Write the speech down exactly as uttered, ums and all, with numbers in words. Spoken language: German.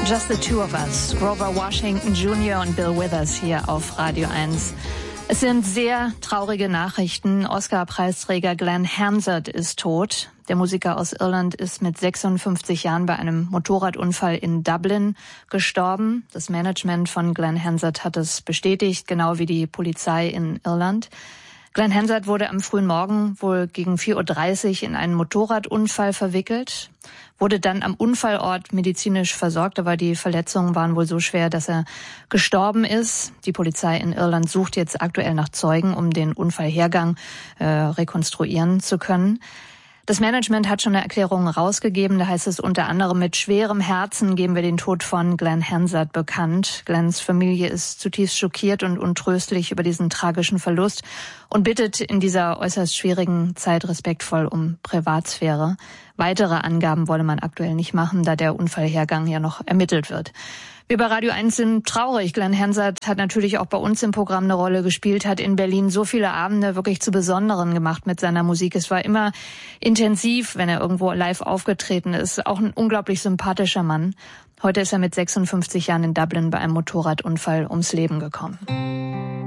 Just the Two of Us, Grover Washington Junior und Bill Withers hier auf Radio eins. Es sind sehr traurige Nachrichten. Oscar-Preisträger Glenn Hansard ist tot. Der Musiker aus Irland ist mit sechsundfünfzig Jahren bei einem Motorradunfall in Dublin gestorben. Das Management von Glenn Hansard hat es bestätigt, genau wie die Polizei in Irland. Glenn Hansard wurde am frühen Morgen wohl gegen vier Uhr dreißig in einen Motorradunfall verwickelt, wurde dann am Unfallort medizinisch versorgt, aber die Verletzungen waren wohl so schwer, dass er gestorben ist. Die Polizei in Irland sucht jetzt aktuell nach Zeugen, um den Unfallhergang äh, rekonstruieren zu können. Das Management hat schon eine Erklärung rausgegeben. Da heißt es unter anderem: Mit schwerem Herzen geben wir den Tod von Glenn Hansard bekannt. Glenns Familie ist zutiefst schockiert und untröstlich über diesen tragischen Verlust und bittet in dieser äußerst schwierigen Zeit respektvoll um Privatsphäre. Weitere Angaben wolle man aktuell nicht machen, da der Unfallhergang ja noch ermittelt wird. Wir bei Radio eins sind traurig. Glenn Hansard hat natürlich auch bei uns im Programm eine Rolle gespielt, hat in Berlin so viele Abende wirklich zu besonderen gemacht mit seiner Musik. Es war immer intensiv, wenn er irgendwo live aufgetreten ist. Auch ein unglaublich sympathischer Mann. Heute ist er mit sechsundfünfzig Jahren in Dublin bei einem Motorradunfall ums Leben gekommen.